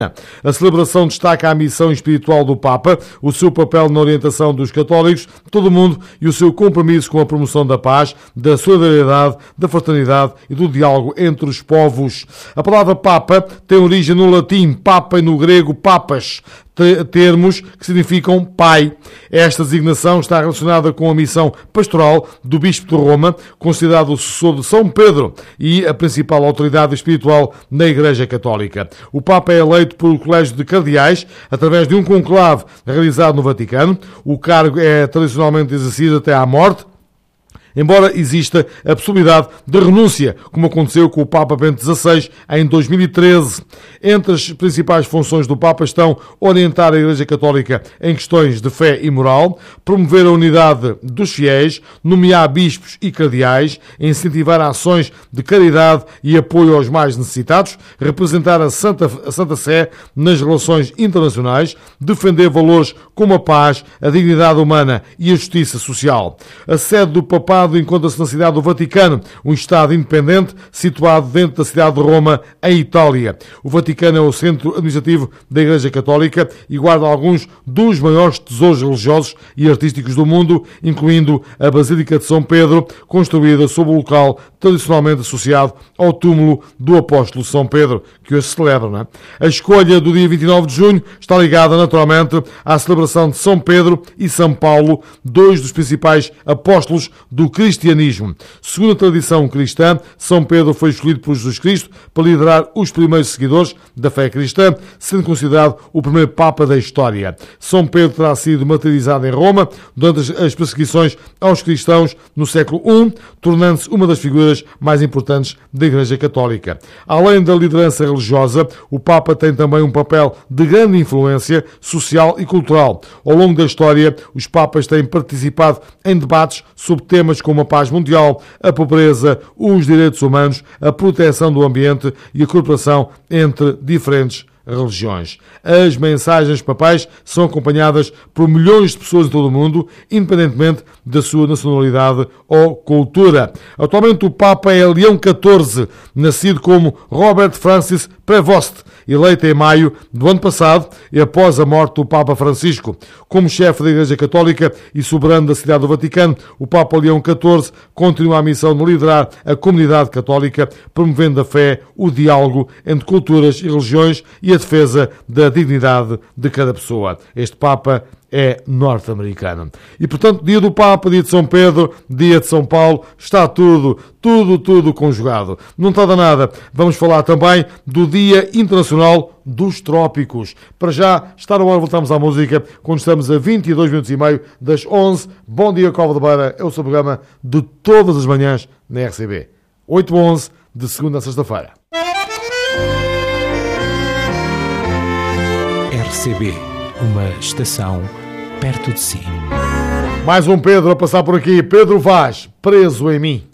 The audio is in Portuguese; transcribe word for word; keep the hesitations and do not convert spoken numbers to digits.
A celebração destaca a missão espiritual do Papa, o seu papel na orientação dos católicos, todo o mundo e o seu compromisso com a promoção da paz, da solidariedade, da fraternidade e do diálogo entre os povos. A palavra Papa tem origem no latim Papa e no grego Papas, termos que significam pai. Esta designação está relacionada com a missão pastoral do Bispo de Roma, considerado o sucessor de São Pedro e a principal autoridade espiritual na Igreja Católica. O Papa é eleito pelo Colégio de Cardeais através de um conclave realizado no Vaticano. O cargo é tradicionalmente exercido até à morte, embora exista a possibilidade de renúncia, como aconteceu com o Papa Bento dezasseis em dois mil e treze. Entre as principais funções do Papa estão orientar a Igreja Católica em questões de fé e moral, promover a unidade dos fiéis, nomear bispos e cardeais, incentivar ações de caridade e apoio aos mais necessitados, representar a Santa, a Santa Sé nas relações internacionais, defender valores como a paz, a dignidade humana e a justiça social. A sede do Papado encontra-se na cidade do Vaticano, um Estado independente situado dentro da cidade de Roma, em Itália. O Vaticano é o centro administrativo da Igreja Católica e guarda alguns dos maiores tesouros religiosos e artísticos do mundo, incluindo a Basílica de São Pedro, construída sob o local tradicionalmente associado ao túmulo do apóstolo São Pedro, que hoje se celebra. Não é? A escolha do dia vinte e nove de junho está ligada naturalmente à celebração de São Pedro e São Paulo, dois dos principais apóstolos do cristianismo. Segundo a tradição cristã, São Pedro foi escolhido por Jesus Cristo para liderar os primeiros seguidores da fé cristã, sendo considerado o primeiro Papa da história. São Pedro terá sido martirizado em Roma durante as perseguições aos cristãos no século primeiro, tornando-se uma das figuras mais importantes da Igreja Católica. Além da liderança religiosa, o Papa tem também um papel de grande influência social e cultural. Ao longo da história, os Papas têm participado em debates sobre temas como a paz mundial, a pobreza, os direitos humanos, a proteção do ambiente e a cooperação entre diferentes religiões. As mensagens papais são acompanhadas por milhões de pessoas em todo o mundo, independentemente da sua nacionalidade ou cultura. Atualmente o Papa é Leão catorze, nascido como Robert Francis Prevost, eleito em maio do ano passado e após a morte do Papa Francisco. Como chefe da Igreja Católica e soberano da cidade do Vaticano, o Papa Leão catorze continua a missão de liderar a comunidade católica, promovendo a fé, o diálogo entre culturas e religiões e a defesa da dignidade de cada pessoa. Este Papa é norte-americano. E, portanto, dia do Papa, dia de São Pedro, dia de São Paulo, está tudo, tudo, tudo conjugado. Não está de nada. Vamos falar também do Dia Internacional dos Trópicos. Para já, está na hora, voltamos à música, quando estamos a vinte e dois minutos e meio das onze. Bom dia, Cova de Beira. É o seu programa de todas as manhãs na R C B. oito a onze, de segunda a sexta-feira. R C B, uma estação perto de si. Mais um Pedro a passar por aqui. Pedro Vaz, preso em mim.